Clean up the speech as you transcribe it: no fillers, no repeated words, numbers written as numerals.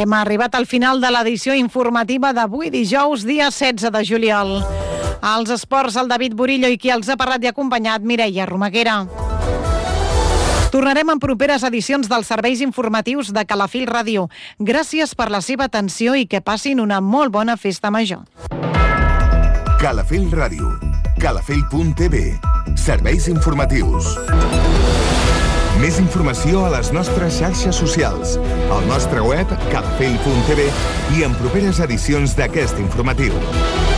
Hem arribat al final de l'edició informativa d'avui, dijous, dia 16 de juliol. Als esports, el David Burillo i qui els ha parlat i acompanyat, Mireia Romaguera. Tornarem en properes edicions dels serveis informatius de Calafell Ràdio. Gràcies per la seva atenció i que passin una molt bona festa major. Calafell Ràdio, calafell.tv, serveis informatius. Més informació a les nostres xarxes socials, al nostre web calafell.tv i en properes edicions d'aquest informatiu.